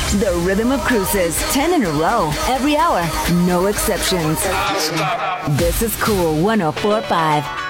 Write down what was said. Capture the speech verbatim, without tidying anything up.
The Rhythm of Cruises, ten in a row, every hour, no exceptions. This is Cool one oh four point five.